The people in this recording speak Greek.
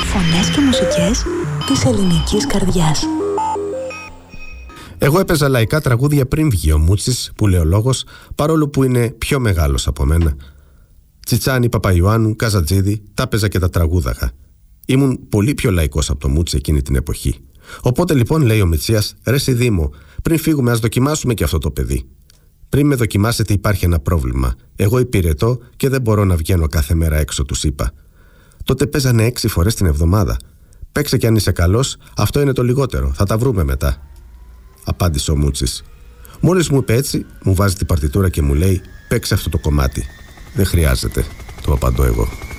Φωνές και μουσικές της ελληνικής καρδιάς. Εγώ έπαιζα λαϊκά τραγούδια πριν βγει ο Μούτσης, που λέει ο λόγος, παρόλο που είναι πιο μεγάλος από μένα. Τσιτσάνι, Παπαϊωάννου, Καζατζίδη, τα έπαιζα και τα τραγούδαγα. Ήμουν πολύ πιο λαϊκός από το Μούτσι εκείνη την εποχή. Οπότε λοιπόν, λέει ο Μητσίας, ρε Σιδήμο, πριν φύγουμε, ας δοκιμάσουμε και αυτό το παιδί. Πριν με δοκιμάσετε, υπάρχει ένα πρόβλημα. Εγώ υπηρετώ και δεν μπορώ να βγαίνω κάθε μέρα έξω, τους είπα. Τότε παίζανε 6 φορές την εβδομάδα. Παίξε κι αν είσαι καλός, αυτό είναι το λιγότερο. Θα τα βρούμε μετά. Απάντησε ο Μούτσης. Μόλις μου είπε έτσι, μου βάζει την παρτιτούρα και μου λέει: παίξε αυτό το κομμάτι. Δεν χρειάζεται, το απαντώ εγώ.